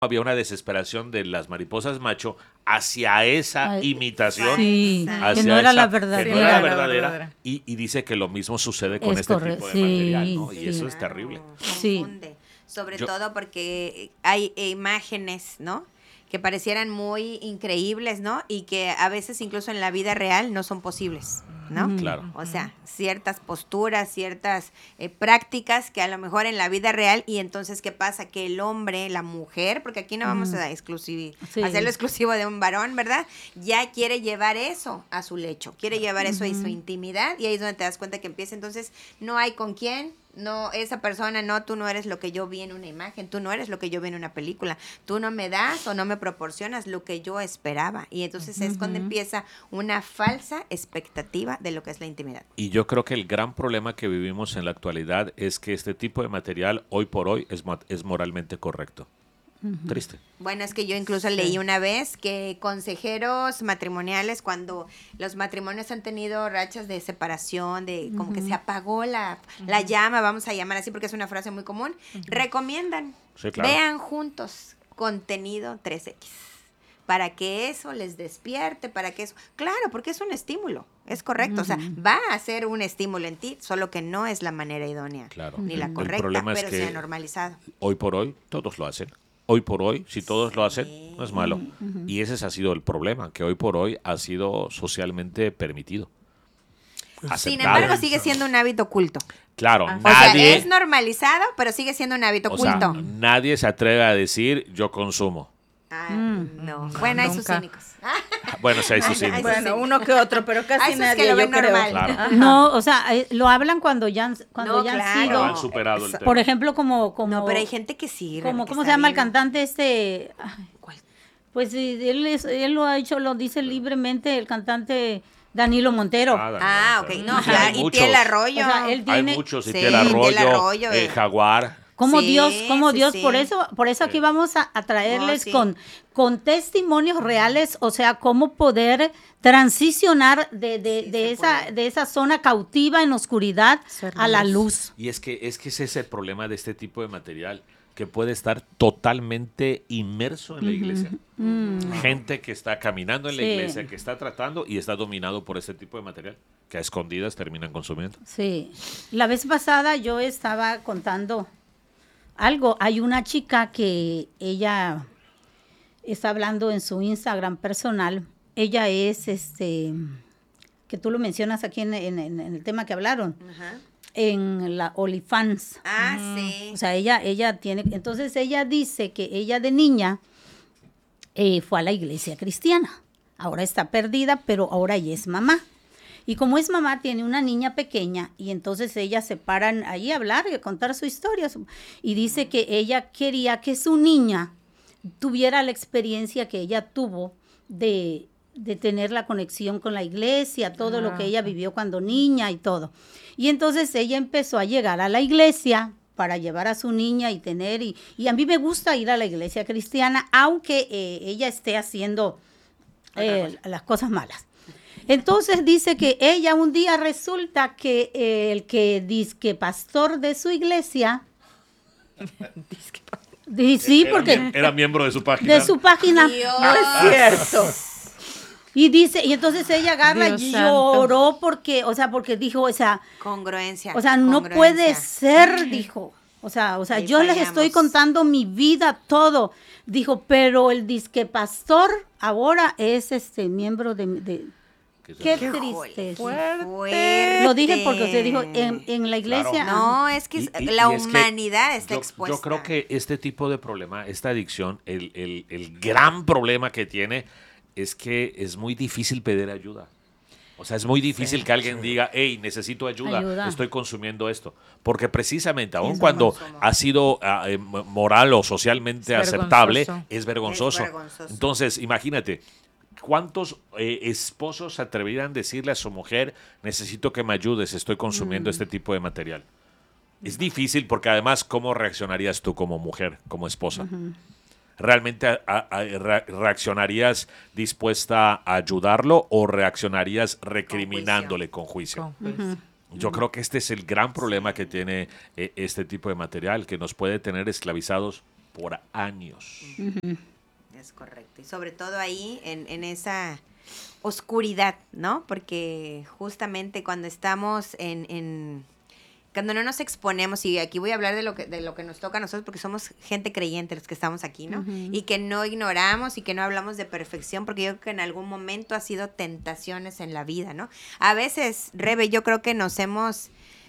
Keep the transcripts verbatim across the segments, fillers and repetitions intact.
había una desesperación de las mariposas macho hacia esa Ay, imitación, sí, hacia que no era esa- la que no verdadera. era la Sí, verdadera, verdadera. y, y dice que lo mismo sucede con Es este correcto, tipo de sí, material, ¿no? Y sí. eso es terrible. Sí. Confunde, sobre Yo- todo porque hay imágenes, ¿no? Que parecieran muy increíbles, ¿no? Y que a veces incluso en la vida real no son posibles, ¿no? Ujú. Claro. O sea, ciertas posturas, ciertas eh, prácticas que a lo mejor en la vida real, y entonces, ¿qué pasa? Que el hombre, la mujer, porque aquí no vamos a exclusivi- Sí. hacerlo exclusivo de un varón, ¿verdad? Ya quiere llevar eso a su lecho, quiere llevar eso a su intimidad, y ahí es donde te das cuenta que empieza, entonces, no hay con quién. No, esa persona, no, tú no eres lo que yo vi en una imagen, tú no eres lo que yo vi en una película, tú no me das o no me proporcionas lo que yo esperaba. Y entonces es cuando empieza una falsa expectativa de lo que es la intimidad. Y yo creo que el gran problema que vivimos en la actualidad es que este tipo de material hoy por hoy es, mo- es moralmente correcto. Triste. Bueno, es que yo incluso leí una vez que consejeros matrimoniales, cuando los matrimonios han tenido rachas de separación, de como que se apagó la, la llama, vamos a llamar así porque es una frase muy común, recomiendan, Sí, claro. vean juntos contenido tres equis. Para que eso les despierte, para que eso... Claro, porque es un estímulo, es correcto. O sea, va a ser un estímulo en ti, solo que no es la manera idónea, Claro. ni la El correcta, problema es pero que se ha normalizado. Hoy por hoy todos lo hacen. Hoy por hoy, si todos lo hacen, no es malo. Y ese ha sido el problema, que hoy por hoy ha sido socialmente permitido. Sin Aceptado. embargo, sigue siendo un hábito oculto. Claro, O sea, nadie, es normalizado, pero sigue siendo un hábito o sea, oculto. nadie se atreve a decir yo consumo. Ah, Mm. no. Bueno, hay sus Nunca. cínicos. Bueno, si hay sus Ay, cínicos. Bueno, uno que otro, pero Hay casi sus nadie, que lo yo ven creo. normal. Claro. Ajá. No, o sea, eh, lo hablan cuando ya han, cuando No, ya han claro. Cuando sido. han superado el tema. Por ejemplo, como, como, No, pero hay gente que sí. como que ¿cómo se está llama el bien. cantante este? Ay, ¿Cuál? pues sí, él, es- él lo ha hecho, lo dice libremente el cantante Danilo Montero. Ah, Daniel, Ah, ok. pero- No, Hay claro. Y muchos. Piel Arroyo. O sea, él Hay tiene- muchos, y Sí, Piel Arroyo, Piel Arroyo, eh, eh. Jaguar. Como Sí, Dios, como sí, Dios, sí. por eso, por eso aquí Sí. vamos a, a traerles No, sí. con, con testimonios reales, o sea, cómo poder transicionar de, de, Sí, de se esa, puede. de esa zona cautiva en oscuridad Ser a la luz. luz. Y es que, es que ese es el problema de este tipo de material, que puede estar totalmente inmerso en la iglesia. Gente que está caminando en la Sí. iglesia, que está tratando y está dominado por este tipo de material, que a escondidas terminan consumiendo. Sí. La vez pasada yo estaba contando algo. Hay una chica que ella está hablando en su Instagram personal. Ella es, este, que tú lo mencionas aquí en, en- en el tema que hablaron, Ajá. en la OnlyFans. Ah, sí. O sea, ella, ella tiene, entonces ella dice que ella de niña eh, fue a la iglesia cristiana. Ahora está perdida, pero ahora ella es mamá. Y como es mamá, tiene una niña pequeña y entonces ellas se paran ahí a hablar y a contar su historia. su- Y dice que ella quería que su niña tuviera la experiencia que ella tuvo de, de tener la conexión con la iglesia, todo lo que ella vivió cuando niña y todo. Y entonces ella empezó a llegar a la iglesia para llevar a su niña y tener, y, y a mí me gusta ir a la iglesia cristiana, aunque eh, ella esté haciendo eh, las cosas malas. Entonces dice que ella un día resulta que eh, el que disque pastor de su iglesia, di- sí, Era porque miem- era miembro de su página. de su página, Dios. No es cierto. y dice, y entonces ella agarra Dios y santo. lloró porque, o sea, porque dijo, o sea, Congruencia. o sea, no congruencia. puede ser, dijo. O sea, o sea, Ahí yo les fallamos. estoy contando mi vida, todo. Dijo, pero el disque pastor ahora es este miembro de, de- Que se- qué Qué tristeza. Fuerte. Fuerte. Lo dije porque usted dijo en, en la iglesia. Claro. No, es que es- Y- y- la y es que humanidad está yo, expuesta. Yo creo que este tipo de problema, esta adicción, el, el- el gran problema que tiene es que es muy difícil pedir ayuda. O sea, es muy difícil que alguien diga, hey, necesito ayuda, Ayuda. estoy consumiendo esto. Porque precisamente, aun es cuando vergonzoso. ha sido ah, eh, moral o socialmente Es aceptable, vergonzoso. es vergonzoso. Es vergonzoso. Entonces, imagínate, ¿cuántos eh, esposos se atreverían a decirle a su mujer, necesito que me ayudes, estoy consumiendo este tipo de material? Es difícil porque además, ¿cómo reaccionarías tú como mujer, como esposa? ¿Realmente a- a- a- re- reaccionarías dispuesta a ayudarlo o reaccionarías recriminándole con juicio? Con juicio. Yo creo que este es el gran problema que tiene eh, este tipo de material, que nos puede tener esclavizados por años. Ujú. Es correcto. Y sobre todo ahí, en, en esa oscuridad, ¿no? Porque justamente cuando estamos en, en... Cuando no nos exponemos, y aquí voy a hablar de lo que de lo que nos toca a nosotros, porque somos gente creyente los que estamos aquí, ¿no? Ujú. Y que no ignoramos y que no hablamos de perfección, porque yo creo que en algún momento ha sido tentaciones en la vida, ¿no? A veces, Rebe, yo creo que nos hemos...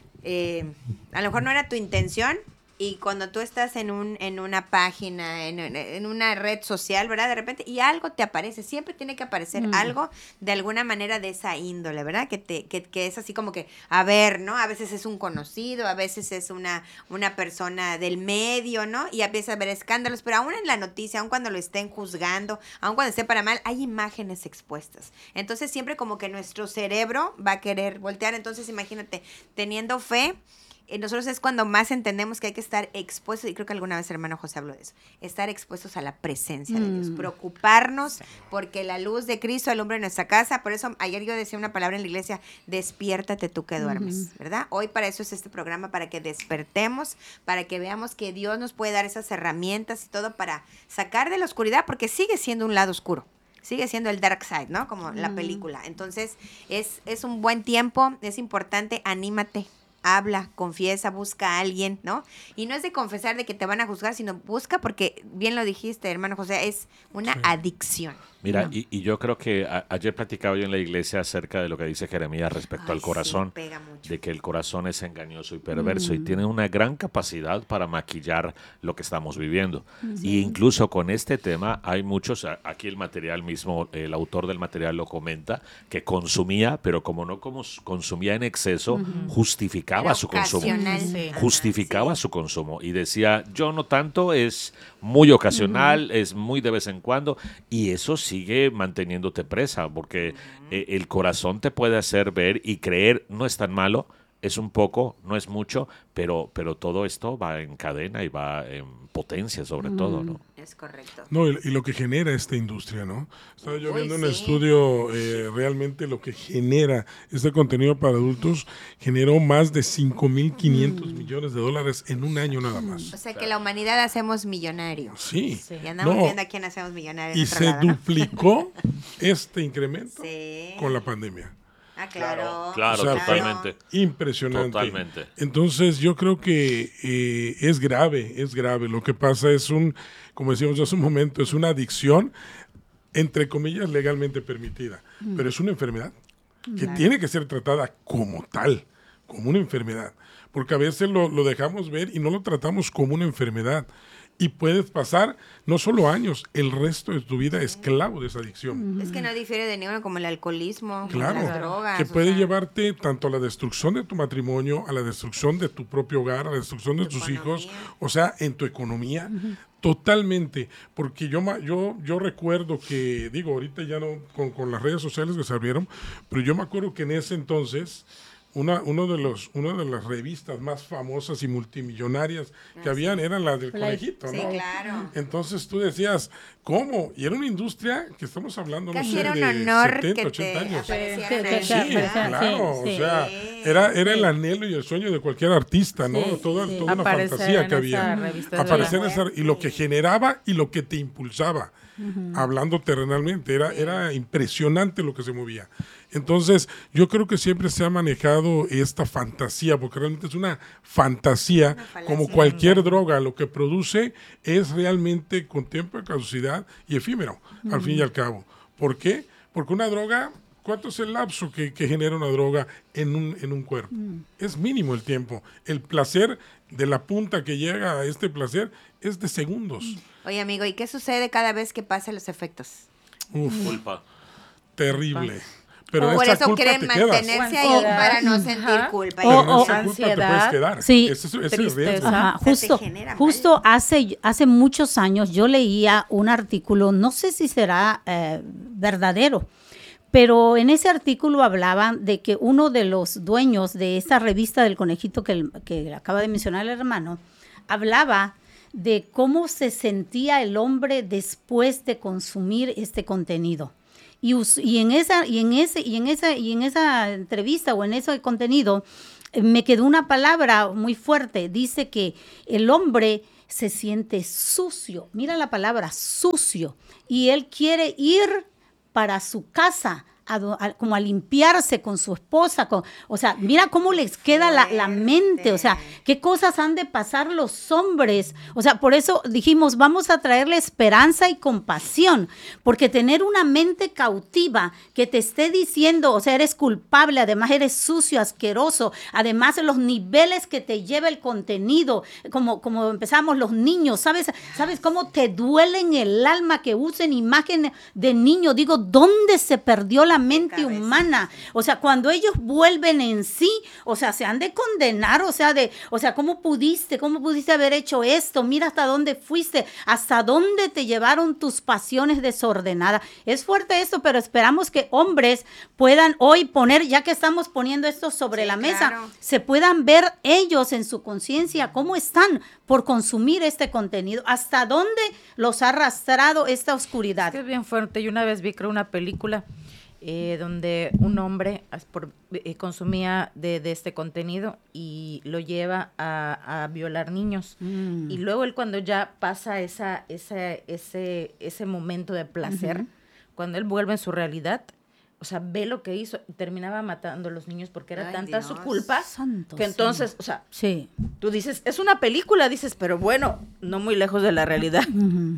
Eh, a lo mejor no era tu intención, y cuando tú estás en un en una página, en, en una red social, ¿verdad? De repente, y algo te aparece, siempre tiene que aparecer Mm. algo de alguna manera de esa índole, ¿verdad? Que te que, que es así como que, a ver, ¿no? A veces es un conocido, a veces es una, una persona del medio, ¿no? Y empieza a haber escándalos, pero aún en la noticia, aún cuando lo estén juzgando, aún cuando esté para mal, hay imágenes expuestas. Entonces, siempre como que nuestro cerebro va a querer voltear. Entonces, imagínate, teniendo fe, eh, nosotros es cuando más entendemos que hay que estar expuestos, y creo que alguna vez el hermano José habló de eso, estar expuestos a la presencia de Dios, Mm. preocuparnos porque la luz de Cristo alumbre nuestra casa. Por eso ayer yo decía una palabra en la iglesia: despiértate tú que duermes, Ujú. ¿verdad? Hoy para eso es este programa, para que despertemos, para que veamos que Dios nos puede dar esas herramientas y todo para sacar de la oscuridad, porque sigue siendo un lado oscuro. Sigue siendo el dark side, ¿no? Como la Mm. película. Entonces, es, es un buen tiempo, es importante, anímate, habla, confiesa, busca a alguien, ¿no? Y no es de confesar de que te van a juzgar, sino busca, porque bien lo dijiste, hermano José, es una Sí. adicción. Mira, No. y, y yo creo que a- ayer platicaba yo en la iglesia acerca de lo que dice Jeremías respecto Ay, al corazón, sí, pega mucho. de que el corazón es engañoso y perverso y Mm. tiene una gran capacidad para maquillar lo que estamos viviendo. Y incluso con este tema hay muchos, a- aquí el material mismo, el autor del material lo comenta, que consumía, pero como no como consumía en exceso, justificaba Era su consumo. ocasional. Sí. Ajá, Justificaba sí. su consumo y decía, yo no tanto, es muy ocasional, es muy de vez en cuando, y eso sigue manteniéndote presa, porque eh, el corazón te puede hacer ver y creer, no es tan malo, es un poco, no es mucho, pero, pero todo esto va en cadena y va en potencia sobre todo, ¿no? Es correcto. No, y, y lo que genera esta industria, ¿no? Estaba yo Uy, viendo un sí. estudio, eh, realmente lo que genera este contenido para adultos, generó más de cinco mil quinientos millones de dólares en un año nada O más. sea que la humanidad hacemos millonarios. Sí. Sí. Y andamos No, viendo a quién hacemos millonarios. y en otro se lado, ¿no? duplicó este incremento Sí. con la pandemia. Ah, claro. Claro, O sea, fue totalmente. Impresionante. Totalmente. Entonces yo creo que eh, es grave, es grave. Lo que pasa es un, como decíamos hace un momento, es una adicción, entre comillas, legalmente permitida. Pero es una enfermedad que tiene que ser tratada como tal, como una enfermedad. Porque a veces lo, lo dejamos ver y no lo tratamos como una enfermedad. Y puedes pasar no solo años, el resto de tu vida esclavo de esa adicción. Es que no difiere de ninguno, como el alcoholismo, como Claro, las drogas. que o puede sea, llevarte tanto a la destrucción de tu matrimonio, a la destrucción de tu propio hogar, a la destrucción de Tu tus hijos, economía. o sea, en tu economía, totalmente. Porque yo, ma- yo, yo recuerdo que, digo, ahorita ya no, con, con las redes sociales que se abrieron, pero yo me acuerdo que en ese entonces, una, uno de los, una de las revistas más famosas y multimillonarias que habían eran las del Play. conejito, Sí, ¿no? claro. Entonces tú decías, ¿cómo? Y era una industria que estamos hablando, no Casi sé, era un de honor setenta, que ochenta te años. aparecieran Sí, ahí, sí, Sí, sí, ¿verdad? claro, sí. o sea, Sí. era, era el Sí. anhelo y el sueño de cualquier artista, ¿no? Sí, Toda, sí. toda una Aparecer fantasía en que esa había. revista es Aparecer en verdad. esa, y lo que generaba y lo que te impulsaba, hablando terrenalmente, era, era impresionante lo que se movía. Entonces, yo creo que siempre se ha manejado esta fantasía, porque realmente es una fantasía, Una falacia. como cualquier droga, lo que produce es realmente con tiempo de caducidad y efímero, al fin y al cabo. ¿Por qué? Porque una droga, ¿cuánto es el lapso que, que genera una droga en un, en un cuerpo? Es mínimo el tiempo. El placer de la punta que llega a este placer es de segundos. Oye, amigo, ¿y qué sucede cada vez que pasan los efectos? Uf, Culpa. terrible. Pero Por esa eso culpa quieren te quedas. mantenerse O ahí ansiedad. para no sentir Ajá. culpa. O- Pero Y- en o- esa culpa te puedes ansiedad, quedar. sí, Ese es- ese es el tristeza. riesgo. Ajá, O sea, te justo, genera mal. justo hace, hace muchos años yo leía un artículo, no sé si será eh, verdadero, pero en ese artículo hablaban de que uno de los dueños de esa revista del conejito que, el- que acaba de mencionar el hermano, hablaba de cómo se sentía el hombre después de consumir este contenido. Y, us- y en esa y en ese y en esa y en esa entrevista o en ese contenido eh, me quedó una palabra muy fuerte. Dice que el hombre se siente sucio. Mira la palabra sucio. Y él quiere ir para su casa, a, a, como a limpiarse con su esposa. Con, o sea, mira cómo les queda la, la mente. O sea, qué cosas han de pasar los hombres. O sea, por eso dijimos, vamos a traerle esperanza y compasión. Porque tener una mente cautiva que te esté diciendo, o sea, eres culpable, además eres sucio, asqueroso, además los niveles que te lleva el contenido, como, como empezamos los niños, ¿sabes? ¿Sabes cómo te duele en el alma que usen imágenes de niños? Digo, ¿dónde se perdió la mente humana? O sea, cuando ellos vuelven en sí, o sea, se han de condenar, o sea, de, o sea, ¿cómo pudiste? ¿Cómo pudiste haber hecho esto? Mira hasta dónde fuiste, hasta dónde te llevaron tus pasiones desordenadas. Es fuerte esto, pero esperamos que hombres puedan hoy poner, ya que estamos poniendo esto sobre Sí, la mesa, claro. se puedan ver ellos en su conciencia cómo están por consumir este contenido, hasta dónde los ha arrastrado esta oscuridad. Es que es bien fuerte. Yo una vez vi, creo, una película eh, donde un hombre as- por- eh, consumía de, de este contenido y lo lleva a, a violar niños. Mm. Y luego él cuando ya pasa esa, esa, ese, ese momento de placer, cuando él vuelve en su realidad, o sea, ve lo que hizo y terminaba matando a los niños porque era Ay, tanta su Dios. culpa Santo que entonces, o sea, Sí. tú dices, es una película, dices, pero bueno, no muy lejos de la realidad. Ujú.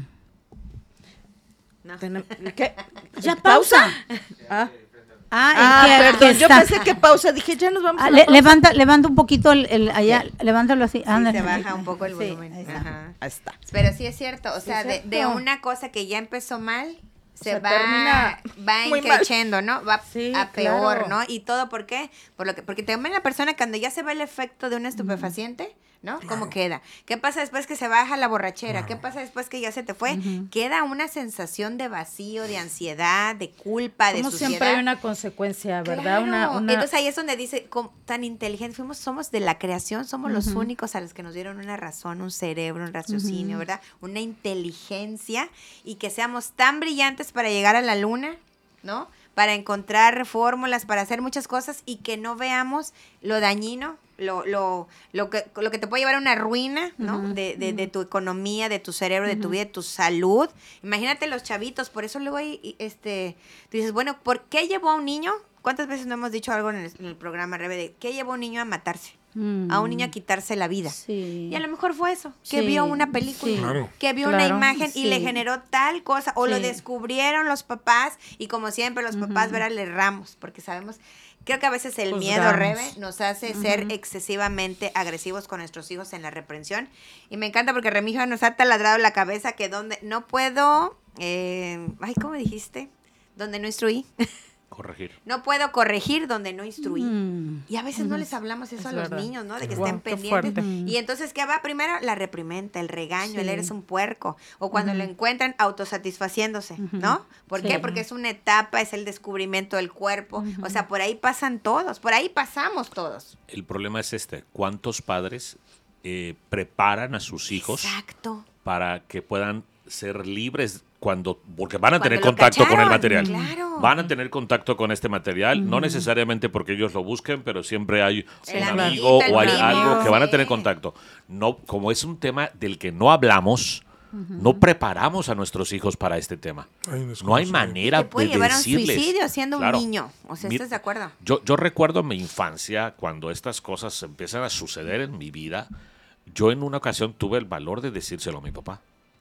No. Tenem- ¿Qué? Ya pausa. Ah, Ah, Ah, el que- perdón, que yo está- pensé que pausa, dije, ya nos vamos Ah, a la le- pausa. levanta, levanta un poquito el, el allá, levántalo así. Sí, ándale. se baja un poco el Sí, volumen. ahí está. Ajá. Ahí está. Pero sí es cierto, o Sí sea, es de, de cierto. una cosa que ya empezó mal, se sea, va, termina va muy mal. increciendo, ¿no? Va Sí, a peor, claro. ¿no? Y todo, ¿por qué? Por lo que, porque también la persona cuando ya se va el efecto de un estupefaciente, ¿no? ¿Cómo queda? ¿Qué pasa después que se baja la borrachera? ¿Qué pasa después que ya se te fue? Queda una sensación de vacío, de ansiedad, de culpa, de Como suciedad. siempre hay una consecuencia, ¿verdad? Claro. Una, una... Entonces ahí es donde dice, "Cómo tan inteligentes fuimos, somos de la creación, somos los únicos a los que nos dieron una razón, un cerebro, un raciocinio, ¿verdad? Una inteligencia y que seamos tan brillantes para llegar a la luna, ¿no? Para encontrar fórmulas, para hacer muchas cosas y que no veamos lo dañino, lo, lo, lo, que, lo que te puede llevar a una ruina, ¿no? Ujú, de, de, de tu economía, de tu cerebro, de tu vida, de tu salud. Imagínate los chavitos, por eso luego hay, y, este, tú dices, bueno, ¿por qué llevó a un niño? ¿Cuántas veces no hemos dicho algo en el, en el programa, Rebe, de qué llevó a un niño a matarse? Mm. A un niño a quitarse la vida. Sí. Y a lo mejor fue eso, que Sí, vio una película, sí. Claro. que vio Claro, una imagen y sí. le generó tal cosa, o lo Sí. descubrieron los papás, y como siempre los papás, ¿verdad? Le erramos, porque sabemos, creo que a veces el miedo, Juzgamos. Rebe, nos hace ser excesivamente agresivos con nuestros hijos en la reprensión, y me encanta porque Remigio nos ha taladrado la cabeza que donde no puedo, eh, ay, ¿cómo dijiste? Donde no instruí. Corregir. No puedo corregir donde no instruí. Mm. Y a veces no les hablamos eso Es a los verdad. niños, ¿no? De que Guau, estén qué pendientes. fuerte. Y entonces, ¿qué va? Primero la reprimenda, el regaño, el Sí. eres un puerco. O cuando lo encuentran autosatisfaciéndose, ¿no? ¿Por Sí. qué? Porque es una etapa, es el descubrimiento del cuerpo. O sea, por ahí pasan todos, por ahí pasamos todos. El problema es este. ¿Cuántos padres eh, preparan a sus hijos Exacto. para que puedan ser libres cuando, porque van a Cuando tener lo contacto con el cacharon, material. claro. Van a tener contacto con este material, no necesariamente porque ellos lo busquen, pero siempre hay El un amiguito, amigo el o hay primo, algo que van a tener sí. contacto. No, como es un tema del que no hablamos, no preparamos a nuestros hijos para este tema. Hay un No hay desconocimiento. manera Te puede de llevar a un decirles. suicidio siendo Claro. un niño. O sea, Mira, ¿estás de acuerdo? Yo, yo recuerdo mi infancia, cuando estas cosas empiezan a suceder en mi vida, yo en una ocasión tuve el valor de decírselo a mi papá.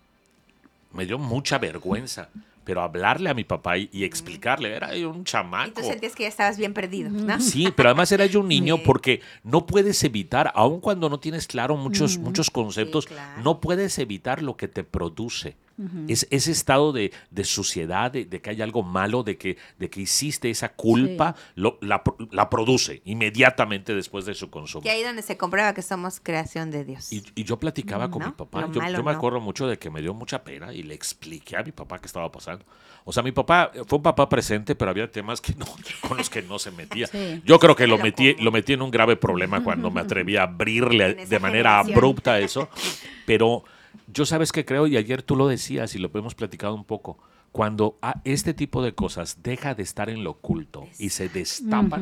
Me dio mucha vergüenza, pero hablarle a mi papá y, y explicarle, era yo un Y chamaco. tú sentías que ya estabas bien perdido, ¿no? Sí, pero además era yo un niño Sí. porque no puedes evitar, aun cuando no tienes claro muchos, muchos conceptos, claro. no puedes evitar lo que te produce. Es ese estado de, de suciedad, de, de que hay algo malo, de que, de que hiciste esa culpa, lo- la, pro- la produce inmediatamente después de su consumo. Que ahí donde se comprueba que somos creación de Dios. Y, y yo platicaba con ¿No? mi papá. Lo Yo, malo yo me no. acuerdo mucho de que me dio mucha pena y le expliqué a mi papá qué estaba pasando. O sea, mi papá fue un papá presente, pero había temas que no, con los que no se metía. Sí. Yo creo que lo Lo metí, como. lo metí en un grave problema cuando me atreví a abrirle En esa de manera generación. abrupta eso. Pero yo sabes que creo, y ayer tú lo decías y lo hemos platicado un poco, cuando a este tipo de cosas deja de estar en lo oculto y se destapan,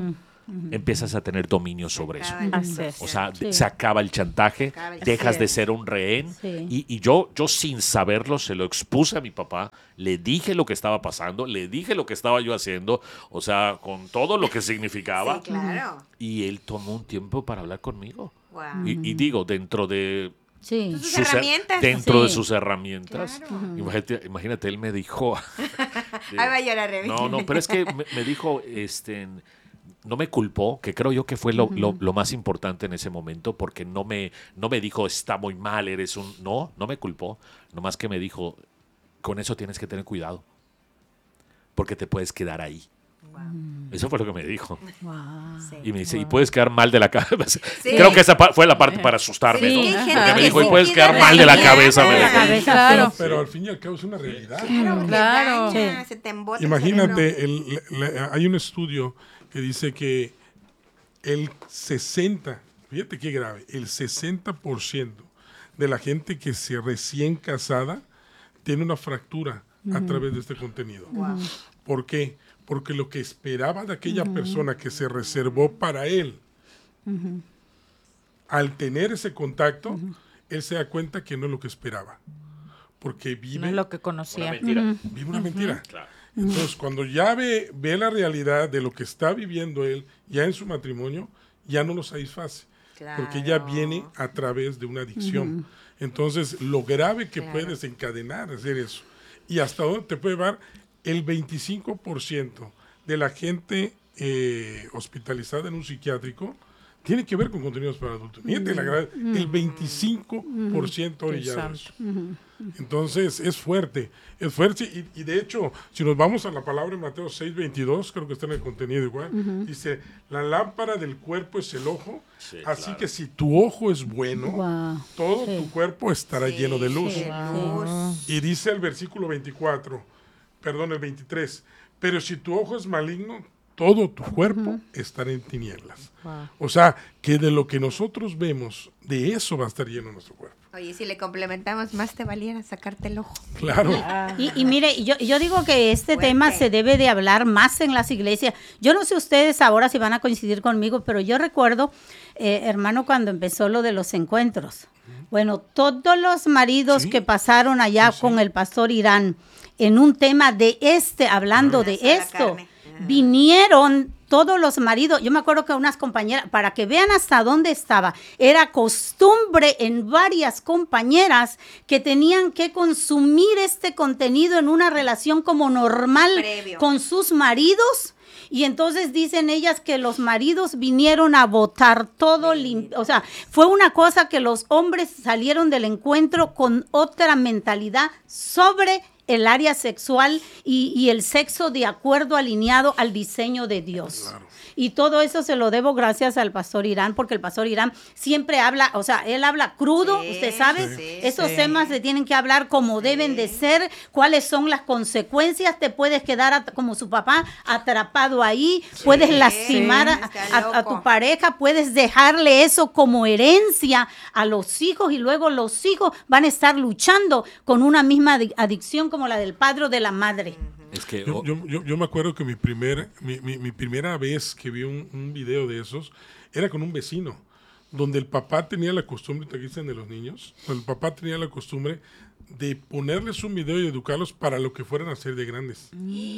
empiezas a tener dominio sobre eso. Acaba el Así mundo. es. O sea, Sí. se acaba el chantaje, acaba el dejas chantaje. de ser un rehén. Sí. Y, y yo, yo sin saberlo se lo expuse a mi papá, le dije lo que estaba pasando, le dije lo que estaba yo haciendo, o sea, con todo lo que significaba. Sí, claro. Y él tomó un tiempo para hablar conmigo. Wow. Y, y digo, dentro de Sí. Sus sus her- herramientas. dentro de Sí. sus herramientas. Claro. Imagínate, imagínate, él me dijo. Ahí va a llorar, Remy. No, no, pero es que me, me dijo, este, no me culpó, que creo yo que fue lo, lo- lo más importante en ese momento, porque no me, no me dijo, está muy mal, eres un... No, no me culpó, nomás que me dijo, con eso tienes que tener cuidado, porque te puedes quedar ahí. Eso fue lo que me dijo. Wow. Sí. Y me dice, y puedes quedar mal de la cabeza. Sí. Creo que esa pa- fue la parte para asustarme, Sí, ¿no? hay Que gente me que dijo, y sí puedes queda quedar mal de la dañada. cabeza. me De la dijo. cabeza, Claro. sí. Pero al fin y al cabo es una realidad. Claro, Claro. te daña, Sí. se te embota el cerebro. Imagínate, el- le- hay un estudio que dice que el sesenta, fíjate qué grave, el sesenta por ciento de la gente que se recién casada tiene una fractura a través de este contenido. ¿Por qué? Porque lo que esperaba de aquella persona que se reservó para él, al tener ese contacto, él se da cuenta que no es lo que esperaba. Porque No vive es lo que Una conocía. mentira. vive una mentira. Claro. Entonces, cuando ya ve, ve la realidad de lo que está viviendo él ya en su matrimonio, ya no lo satisface. Porque ya Claro. viene a través de una adicción. Entonces, lo grave que Claro. puede desencadenar hacer eso. Y hasta dónde te puede llevar el veinticinco por ciento de la gente eh, hospitalizada en un psiquiátrico tiene que ver con contenidos para adultos. Fíjate la grave, el veinticinco por ciento orillado a eso. Entonces es fuerte, es fuerte y, y de hecho, si nos vamos a la palabra en Mateo seis veintidós, creo que está en el contenido igual, dice, la lámpara del cuerpo es el ojo, Sí, así claro. que si tu ojo es bueno, Wow. todo Sí. tu cuerpo estará Sí, lleno de luz. sí, luz. Y dice el versículo veinticuatro, perdón, el veintitrés, pero si tu ojo es maligno, todo tu cuerpo estará en tinieblas. Wow. O sea, que de lo que nosotros vemos, de eso va a estar lleno nuestro cuerpo. Oye, si le complementamos, más te valiera sacarte el ojo. Claro. Y, y mire, yo, yo digo que este Fuerte. tema se debe de hablar más en las iglesias. Yo no sé ustedes ahora si van a coincidir conmigo, pero yo recuerdo, eh, hermano, cuando empezó lo de los encuentros. Bueno, todos los maridos Sí. que pasaron allá Sí, sí. con el pastor Irán en un tema de este, hablando Una de sola esto, carne. Ajá. vinieron todos los maridos. Yo me acuerdo que unas compañeras, para que vean hasta dónde estaba, era costumbre en varias compañeras que tenían que consumir este contenido en una relación como normal Previo. con sus maridos. Y entonces dicen ellas que los maridos vinieron a botar todo limpio. O sea, fue una cosa que los hombres salieron del encuentro con otra mentalidad sobre el área sexual y, y el sexo de acuerdo alineado al diseño de Dios. Claro. Y todo eso se lo debo gracias al pastor Irán, porque el pastor Irán siempre habla, o sea, él habla crudo, Sí, usted sabe, sí, esos sí. temas se tienen que hablar como deben de ser, cuáles son las consecuencias, te puedes quedar at- como su papá atrapado ahí, puedes lastimar a, está a- a tu loco. pareja, puedes dejarle eso como herencia a los hijos y luego los hijos van a estar luchando con una misma adi- adicción como la del padre o de la madre. Es que Yo, oh, yo, yo, yo me acuerdo que mi, primer, mi, mi- mi primera vez que vi un, un video de esos era con un vecino, donde el papá tenía la costumbre, te dicen de los niños, donde el papá tenía la costumbre de ponerles un video y educarlos para lo que fueran a ser de grandes.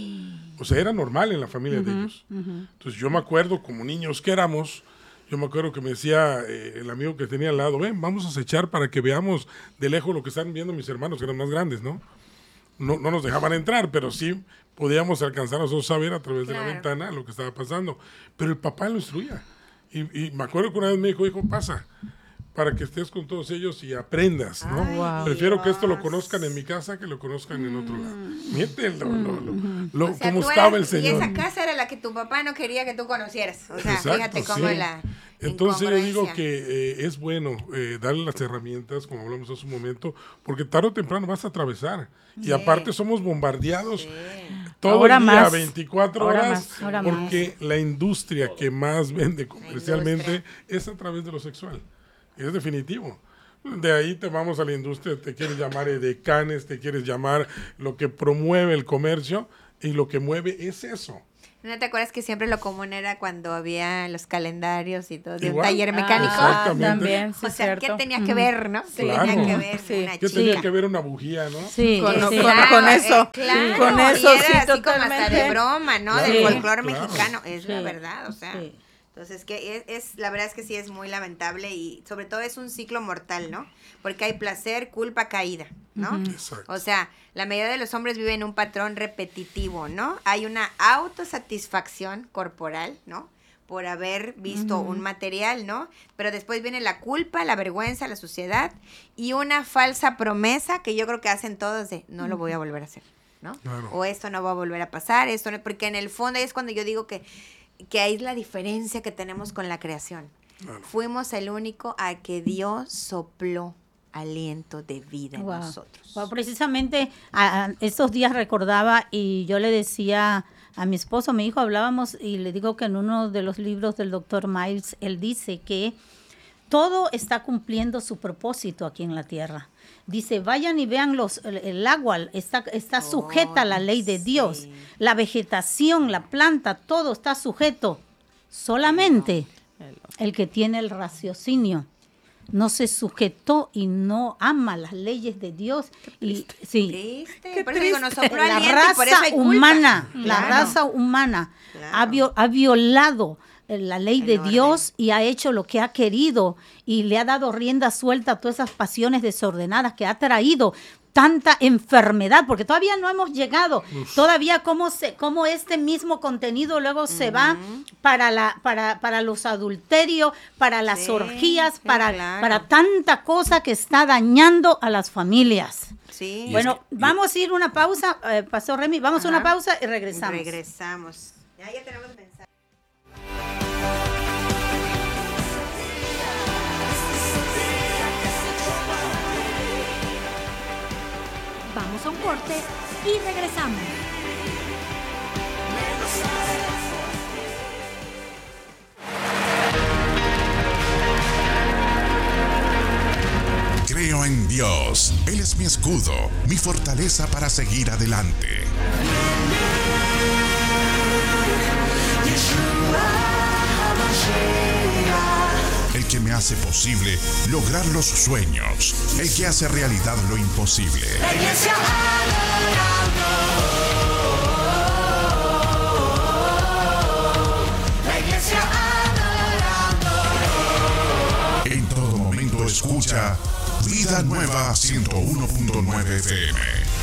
O sea, era normal en la familia de ellos. Entonces yo me acuerdo, como niños que éramos, yo me acuerdo que me decía eh, el amigo que tenía al lado, ven, vamos a acechar para que veamos de lejos lo que están viendo mis hermanos, que eran más grandes, ¿no? No, no nos dejaban entrar, pero sí podíamos alcanzar a nosotros a ver a través de la Claro. ventana lo que estaba pasando. Pero el papá lo instruía. Y, y me acuerdo que una vez me dijo, hijo, pasa, para que estés con todos ellos y aprendas, ¿no? Ay, Wow. Prefiero que esto lo Dios. conozcan en mi casa que lo conozcan en otro lado. Miente lo, lo, lo, lo- O sea, cómo tú estaba el eras- Y Señor. esa casa era la que tu papá no quería que tú conocieras. O sea, Exacto, fíjate cómo sí. la Entonces yo digo incongruencia. que eh, es bueno eh, darle las herramientas, como hablamos hace un momento, porque tarde o temprano vas a atravesar. Y Sí. aparte somos bombardeados Sí. todo Ahora el día, más. veinticuatro Ahora horas, más. Ahora porque la industria que más vende comercialmente es a través de lo sexual. Es definitivo. De ahí te vamos a la industria, te quieres llamar edecanes, te quieres llamar lo que promueve el comercio, y lo que mueve es eso. ¿No te acuerdas que siempre lo común era cuando había los calendarios y todo de un Igual. taller mecánico? Ah, Exactamente. también, sí, O sea, ¿qué cierto. tenía que ver, no? ¿Qué Claro. tenía que ver Sí. una ¿Qué chica? tenía que ver una bujía, no? Sí, Con- sí. con- Claro, con eso. eh, claro, Con y eso, era sí, así como hasta totalmente. de broma, ¿no? Claro, Del folclore claro. mexicano, es la Sí. verdad, o sea. Sí. Entonces, que es, es, la verdad es que sí es muy lamentable y sobre todo es un ciclo mortal, ¿no? Porque hay placer, culpa, caída, ¿no? Exacto. O sea, la mayoría de los hombres viven un patrón repetitivo, ¿no? Hay una autosatisfacción corporal, ¿no? Por haber visto un material, ¿no? Pero después viene la culpa, la vergüenza, la suciedad y una falsa promesa que yo creo que hacen todos de no lo voy a volver a hacer, ¿no? Claro. O esto no va a volver a pasar, esto no, porque en el fondo ahí es cuando yo digo que, que ahí es la diferencia que tenemos con la creación. Claro. Fuimos el único a que Dios sopló aliento de vida en Wow. nosotros. Wow, precisamente a- a estos días recordaba y yo le decía a mi esposo, a mi hijo, hablábamos y le digo que en uno de los libros del doctor Miles, él dice que todo está cumpliendo su propósito aquí en la tierra. Dice, vayan y vean los, el, el agua, está, está sujeta a la ley de Dios. sí. La vegetación, la planta, todo está sujeto. Solamente el que tiene el raciocinio no se sujetó y no ama las leyes de Dios. Y, sí, Triste. Qué Por eso digo, nos triste. sopló la aliento y por eso raza hay culpa. humana, la Claro. raza humana Claro. ha, vio- ha violado eh, la ley El de orden. Dios y ha hecho lo que ha querido y le ha dado rienda suelta a todas esas pasiones desordenadas que ha traído tanta enfermedad, porque todavía no hemos llegado, todavía cómo se, cómo este mismo contenido luego se va para la, para, para los adulterios, para las Sí, orgías, sí, para, claro. para tanta cosa que está dañando a las familias. Sí. Bueno, vamos a ir una pausa, eh, Pastor Remy, vamos a Ajá. una pausa y regresamos. Regresamos. Ya, ya tenemos mensaje. Vamos a un corte y regresamos. Creo en Dios. Él es mi escudo, mi fortaleza para seguir adelante. El que me hace posible lograr los sueños. El que hace realidad lo imposible. En todo momento escucha Vida Nueva ciento uno punto nueve F M.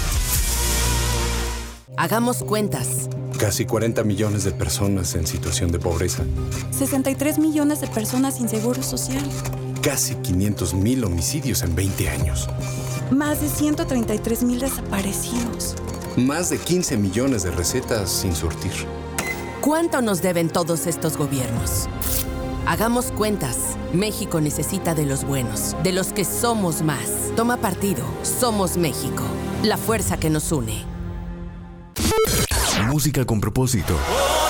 Hagamos cuentas. Casi cuarenta millones de personas en situación de pobreza. sesenta y tres millones de personas sin seguro social. Casi quinientos mil homicidios en veinte años. Más de ciento treinta y tres mil desaparecidos. Más de quince millones de recetas sin surtir. ¿Cuánto nos deben todos estos gobiernos? Hagamos cuentas. México necesita de los buenos, de los que somos más. Toma partido. Somos México. La fuerza que nos une. Música con propósito.